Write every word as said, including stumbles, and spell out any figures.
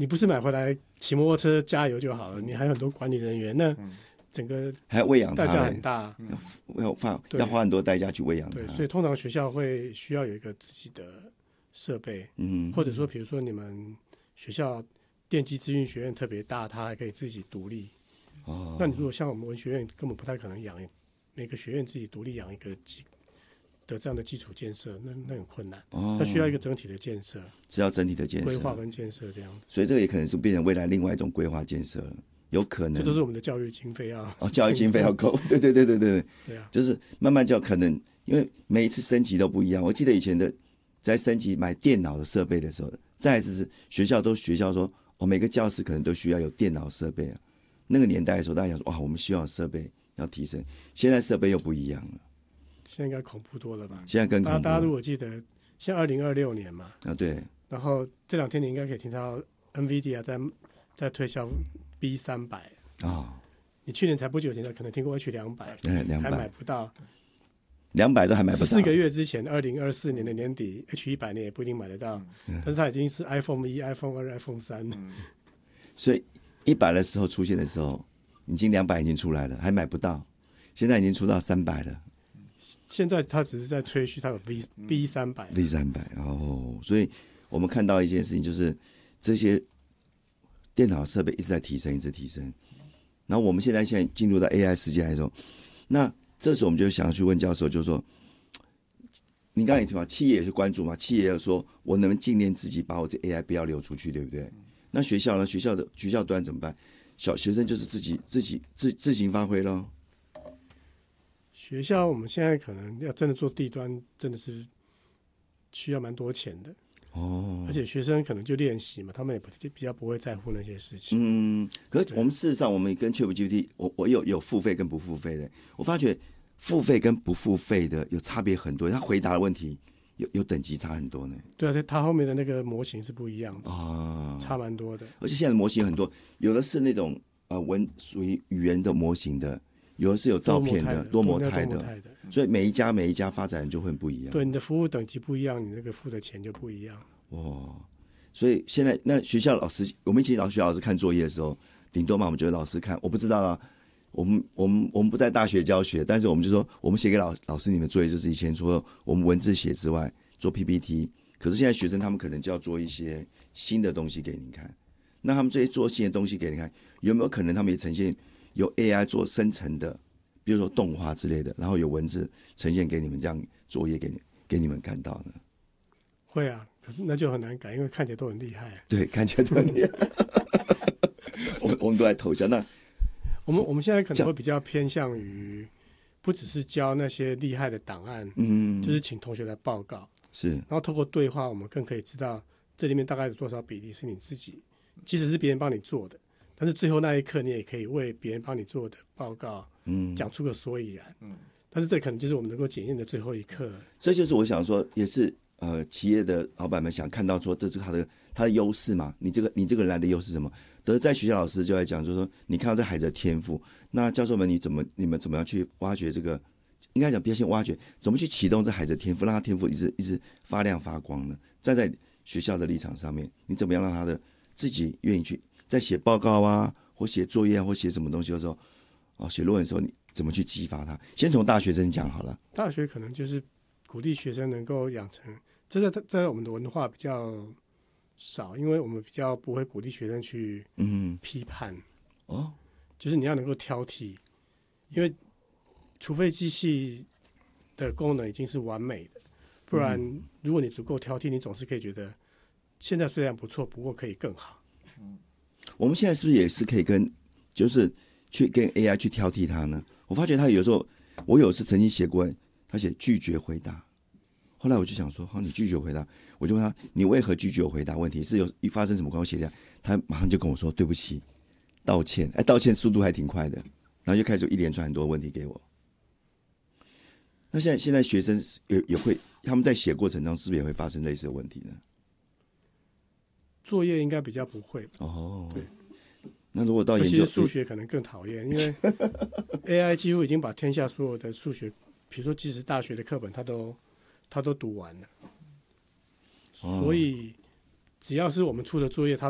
你不是买回来骑摩托车加油就好了，你还有很多管理人员，那整个还要喂养它， 代价很大， 要花要花很多代价去喂养它。 对，所以通常学校会需要有一个自己的设备，嗯，或者说比如说你们学校电机资讯学院特别大，它还可以自己独立。哦，那你如果像我们文学院，根本不太可能养每个学院自己独立养一个基的这样的基础建设，那那很困难。哦，它需要一个整体的建设， 是要整体的建设、 规划跟建设这样子。 所以这个也可能是变成未来另外一种规划建设了，有可能。 这都是我们的教育经费要哦，教育经费要够，对对对对对对啊， 就是慢慢教，可能因为每一次升级都不一样。我记得以前的在升级买电脑的设备的时候，再来是学校都学校说，哦，每个教室可能都需要有电脑设备啊。那个年代的时候，大家想说，哇，我们希望设备要提升，现在设备又不一样了。 现在应该恐怖多了吧？ 现在更恐怖。 大家如果记得，像二零二六年嘛， 啊对。 然后这两天你应该可以听到 NVIDIA 在在推销 B 三百啊。你去年才不久前可能听过 H 两百， 对，两百还买不到， 两百都还买不到。 四个月之前，二零二四年的年底 H 一百你也不一定买得到，嗯、但是它已经是 iPhone 一、iPhone 二、iPhone 三了。嗯、 所以一百的时候出现的时候，已经两百已经出来了，还买不到。现在已经出到三百了。 现在它只是在吹嘘它有 V B 三百 V 三百哦，所以我们看到一件事情，就是这些电脑设备一直在提升，一直提升。然后我们现在现在进入到 A I 世界来说，那这时候我们就想要去问教授，就是说，你刚才也提到企业也是关注嘛，企业要说我能不能尽量自己把我这 A I 不要流出去，对不对？那学校呢？学校的学校端怎么办？小学生就是自己自己自自行发挥咯。 学校我们现在可能要真的做地端，真的是需要蛮多钱的哦。而且学生可能就练习嘛，他们也不比较不会在乎那些事情。 嗯，可是我们事实上，我们跟 ChatGPT， 我我有有付费跟不付费的，我发觉付费跟不付费的有差别很多，他回答的问题有有等级差很多呢。 对啊，他后面的那个模型是不一样的啊，差蛮多的。 而且现在的模型很多，有的是那种呃文属于语言的模型的。有的是有照片的多模态 的, 的, 的，所以每一家每一家发展就会不一样。 对，你的服务等级不一样，你那个付的钱就不一样。 哦，所以现在那学校老师，我们一起老学校老师看作业的时候，顶多嘛，我们觉得老师看，我不知道啊。我们我们我们不在大学教学，但是我们就说，我们写给老老师你们作业，就是以前除了我们文字写之外，做 P P T。可是现在学生他们可能就要做一些新的东西给你看。那他们这些做新的东西给你看，有没有可能他们也呈现？由 A I 做生成的，比如说动画之类的，然后有文字呈现给你们，这样作业给你给你们看到呢？ 会啊，可是那就很难改，因为看起来都很厉害。 对，看起来都很厉害。我我们都在偷笑。那我们我们现在可能会比较偏向于，不只是教那些厉害的档案，嗯，就是请同学来报告， 是， 然后透过对话，我们更可以知道这里面大概有多少比例是你自己，即使是别人帮你做的。但是最后那一刻，你也可以为别人帮你做的报告，嗯，讲出个所以然，嗯。但是这可能就是我们能够检验的最后一刻了。 这就是我想说，也是呃，企业的老板们想看到说，这是他的他的优势嘛？你这个你这个人来的优势是什么？得在学校老师就在讲，就是说，你看到这孩子的天赋，那教授们你怎么你们怎么样去挖掘这个？应该讲，不要先挖掘，怎么去启动这孩子的天赋，让他天赋一直一直发亮发光呢？站在学校的立场上面，你怎么样让他的自己愿意去？在写报告啊，或写作业啊，或写什么东西的时候，哦，写论文的时候，你怎么去激发他？先从大学生讲好了。 大学可能就是鼓励学生能够养成，这在在我们的文化比较少，因为我们比较不会鼓励学生去批判。嗯、哦，就是你要能够挑剔，因为除非机器的功能已经是完美的，不然如果你足够挑剔，你总是可以觉得现在虽然不错，不过可以更好。 嗯。我们现在是不是也是可以跟，就是去跟 A I 去挑剔它呢？我发觉他有时候，我有次曾经写过，他写拒绝回答。后来我就想说，好，你拒绝回答，我就问他，你为何拒绝我回答问题？是有发生什么关系？写掉，他马上就跟我说对不起，道歉。哎，道歉速度还挺快的，然后就开始有一连串很多问题给我。那现在现在学生也也会，他们在写过程中是不是也会发生类似的问题呢？ 作业应该比较不会吧？ 哦， 对。 那如果到研究， 其实数学可能更讨厌，因为 A I 几乎已经把天下所有的数学，比如说即使大学的课本，它都它都读完了，哦、所以只要是我们出的作业，它